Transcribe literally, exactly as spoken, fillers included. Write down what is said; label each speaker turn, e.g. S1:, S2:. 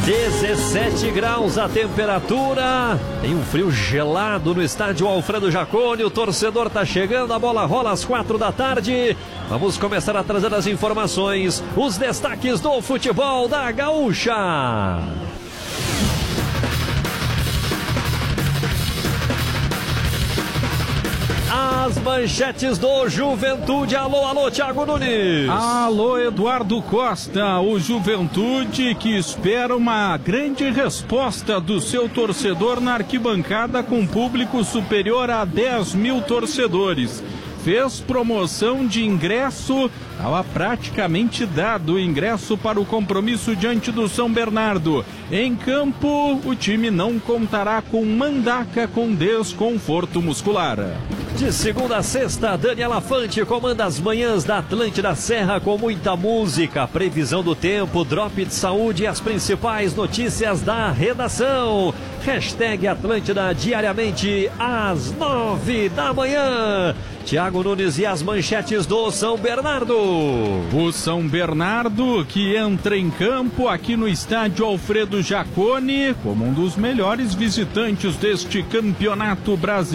S1: dezessete graus a temperatura, tem um frio gelado no estádio Alfredo Jaconi, o torcedor tá chegando, a bola rola às quatro da tarde. Vamos começar a trazer as informações, os destaques do futebol da Gaúcha. As manchetes do Juventude. Alô, alô, Thiago Nunes.
S2: Alô, Eduardo Costa. O Juventude que espera uma grande resposta do seu torcedor na arquibancada com público superior a dez mil torcedores. Fez promoção de ingresso, estava praticamente dado o ingresso para o compromisso diante do São Bernardo. Em campo, o time não contará com Mandaca com desconforto muscular.
S1: De segunda a sexta, Daniela Fante comanda as manhãs da Atlântida Serra com muita música, previsão do tempo, drop de saúde e as principais notícias da redação. Hashtag Atlântida diariamente às nove da manhã. Thiago Nunes e as manchetes do São Bernardo.
S2: O São Bernardo que entra em campo aqui no estádio Alfredo Jaconi como um dos melhores visitantes deste campeonato brasileiro.